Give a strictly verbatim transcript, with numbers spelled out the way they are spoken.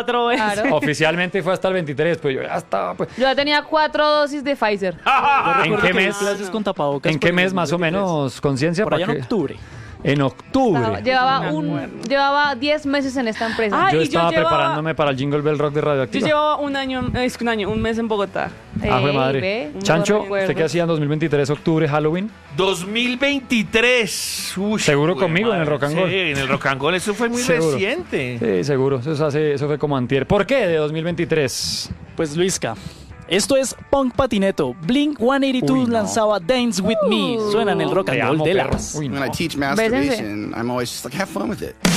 cuatro veces. Claro. Oficialmente fue hasta el veintitrés, pues yo ya estaba. Pues. Yo ya tenía cuatro dosis de Pfizer. ¿En qué mes? Clases con tapabocas ¿En por qué el mes más o dos mil veintitrés. menos, conciencia? Por para allá en que- octubre. En octubre. Llevaba un, llevaba diez meses en esta empresa. Ay, Yo y yo estaba llevaba- preparándome para el Jingle Bell Rock de Yo Radioactiva. llevaba un año, es que un año, un mes en Bogotá. Ah, jue Ey, madre. ve, un Chancho, recuerdo. ¿usted qué hacía en dos mil veintitrés, octubre, Halloween? dos mil veintitrés. Uy, Seguro güey, conmigo en el Rock and Roll. Sí, en el Rock and Roll. Eso fue muy Seguro. reciente. Sí, seguro. Eso, hace, eso fue como antier. ¿Por qué de dos mil veintitrés? Pues Luisca, esto es Punk Patineto. Blink ciento ochenta y dos Uy, no. lanzaba Dance With Me. Suena en el Rock and Te Roll amo, de perro. las. Uy, When no. I teach masturbation, I'm always just like, have fun with it.